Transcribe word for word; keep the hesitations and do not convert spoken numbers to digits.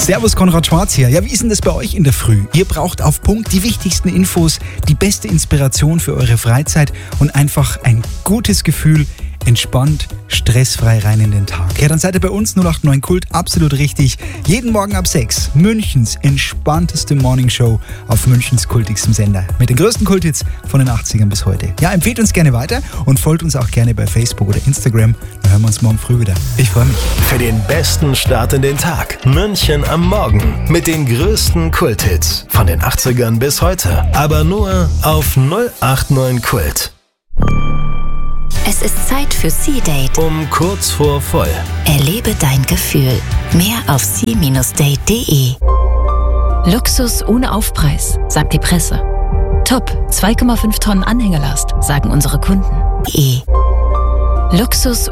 Servus, Konrad Schwarz hier. Ja, wie ist denn das bei euch in der Früh? Ihr braucht auf Punkt die wichtigsten Infos, die beste Inspiration für eure Freizeit und einfach ein gutes Gefühl, entspannt, stressfrei rein in den Tag. Ja, dann seid ihr bei uns null acht neun Kult absolut richtig. Jeden Morgen ab sechs, Münchens entspannteste Morningshow auf Münchens kultigstem Sender. Mit den größten Kulthits von den achtzigern bis heute. Ja, empfehlt uns gerne weiter und folgt uns auch gerne bei Facebook oder Instagram. Dann hören wir uns morgen früh wieder. Ich freue mich. Für den besten Start in den Tag. München am Morgen. Mit den größten Kulthits von den achtzigern bis heute. Aber nur auf null acht neun Kult. Es ist Zeit für Sea-Date. Um kurz vor voll. Erlebe dein Gefühl. Mehr auf sea Bindestrich date punkt de. Luxus ohne Aufpreis, sagt die Presse. Top, zwei Komma fünf Tonnen Anhängerlast, sagen unsere Kunden. E. Luxus